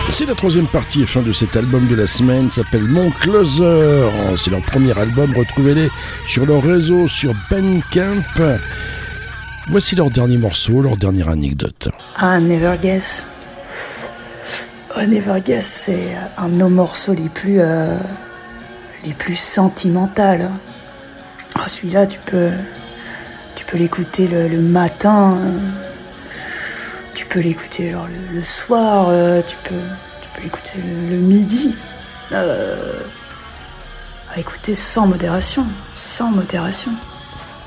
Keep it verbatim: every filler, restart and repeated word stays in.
C'est la troisième partie et fin de cet album de la semaine, s'appelle Mon Closer. C'est leur premier album, retrouvez-les sur leur réseau, sur Bandcamp. Voici leur dernier morceau, leur dernière anecdote. Ah, Never Guess. Oh, Never Guess, c'est un de nos morceaux les plus, euh, les plus sentimentaux. Oh, celui-là, tu peux, tu peux l'écouter le, le matin, euh, tu peux l'écouter genre le, le soir, euh, tu peux, tu peux l'écouter le, le midi. Euh, à écouter sans modération, sans modération.